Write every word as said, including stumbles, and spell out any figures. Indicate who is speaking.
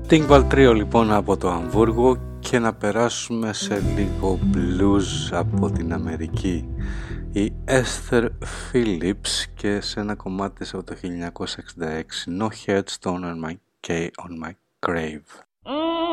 Speaker 1: Dingwall Trio λοιπόν από το Αμβούργο και να περάσουμε σε λίγο blues από την Αμερική. Η Esther Phillips και σε ένα κομμάτι της από το χίλια εννιακόσια εξήντα έξι No Headstone on My, on my Grave.